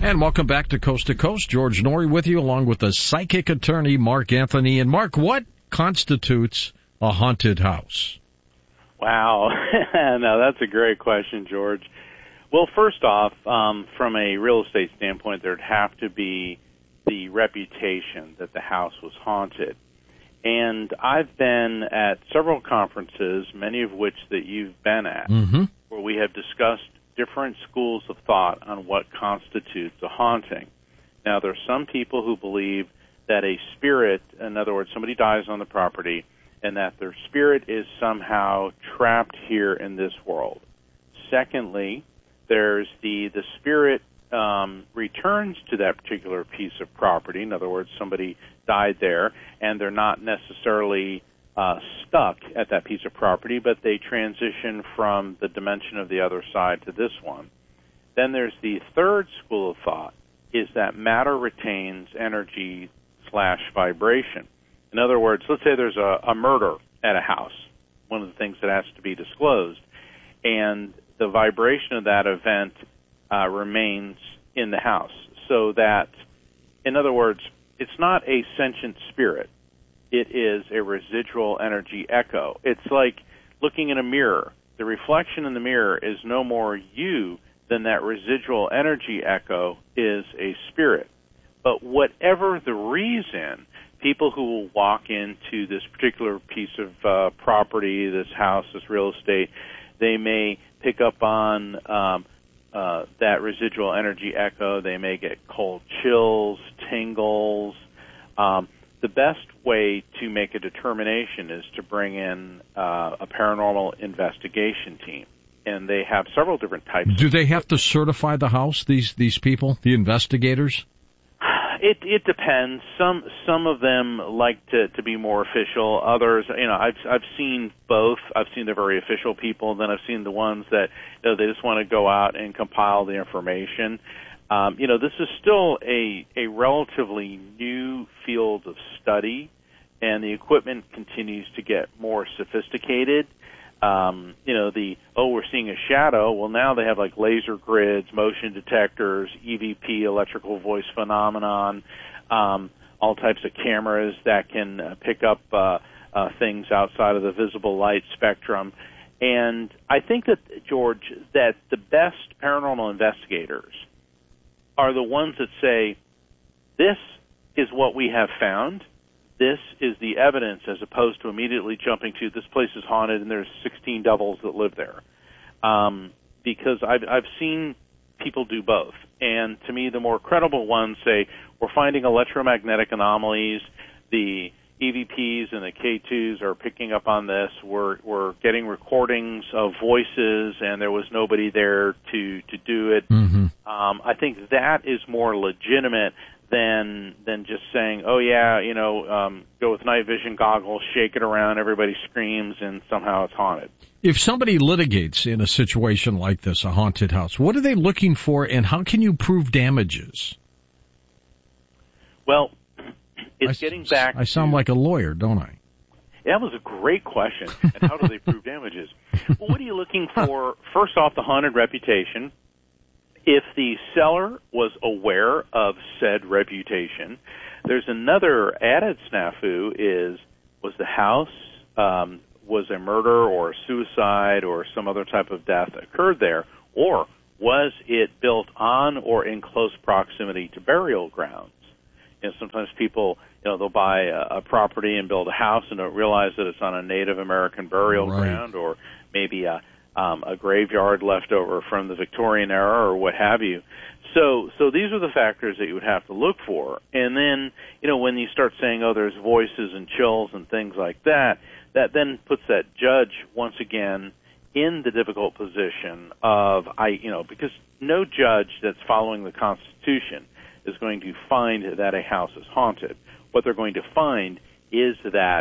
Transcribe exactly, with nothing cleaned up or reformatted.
And welcome back to Coast to Coast. George Noory with you, along with the psychic attorney, Mark Anthony. And Mark, what constitutes a haunted house? Wow. Now, that's a great question, George. Well, first off, um, from a real estate standpoint, there'd have to be the reputation that the house was haunted. And I've been at several conferences, many of which that you've been at, mm-hmm. where we have discussed different schools of thought on what constitutes a haunting. Now, there are some people who believe that a spirit, in other words, somebody dies on the property, and that their spirit is somehow trapped here in this world. Secondly, there's the, the spirit um, returns to that particular piece of property. In other words, somebody died there, and they're not necessarily uh, stuck at that piece of property, but they transition from the dimension of the other side to this one. Then there's the third school of thought, is that matter retains energy slash vibration. In other words, let's say there's a, a murder at a house, one of the things that has to be disclosed, and the vibration of that event uh, remains in the house. So that, in other words, it's not a sentient spirit. It is a residual energy echo. It's like looking in a mirror. The reflection in the mirror is no more you than that residual energy echo is a spirit. But whatever the reason, people who will walk into this particular piece of uh, property, this house, this real estate, they may pick up on um, uh, that residual energy echo. They may get cold chills, tingles. Um, the best way to make a determination is to bring in uh, a paranormal investigation team. And they have several different types. Do they have to certify the house, these these people, the investigators? It it depends. Some some of them like to, to be more official. Others, you know, I've I've seen both. I've seen the very official people, then I've seen the ones that, you know, they just want to go out and compile the information. Um, you know, this is still a a relatively new field of study, and the equipment continues to get more sophisticated. Um, you know, the, oh, we're seeing a shadow. Well, now they have like laser grids, motion detectors, E V P, electrical voice phenomenon, um, all types of cameras that can uh, pick up uh, uh, things outside of the visible light spectrum. And I think that, George, that the best paranormal investigators are the ones that say, this is what we have found. This is the evidence, as opposed to immediately jumping to this place is haunted and there's sixteen devils that live there. Um, because I've, I've seen people do both. And to me, the more credible ones say, we're finding electromagnetic anomalies, the E V Ps and the K twos are picking up on this, we're, we're getting recordings of voices and there was nobody there to, to do it. Mm-hmm. Um, I think that is more legitimate than than just saying, oh, yeah, you know, um, go with night vision goggles, shake it around, everybody screams, and somehow it's haunted. If somebody litigates in a situation like this, a haunted house, what are they looking for, and how can you prove damages? Well, it's I, getting back I sound to, like a lawyer, don't I? That was a great question. And how do they prove damages? Well, what are you looking for? First off, the haunted reputation. If the seller was aware of said reputation, there's another added snafu is, was the house, um, was a murder or a suicide or some other type of death occurred there, or was it built on or in close proximity to burial grounds? You know, sometimes people, you know, they'll buy a, a property and build a house and don't realize that it's on a Native American burial right. ground, or maybe a Um, a graveyard left over from the Victorian era or what have you. So, so these are the factors that you would have to look for. And then, you know, when you start saying, oh, there's voices and chills and things like that, that then puts that judge once again in the difficult position of, I, you know, because no judge that's following the Constitution is going to find that a house is haunted. What they're going to find is that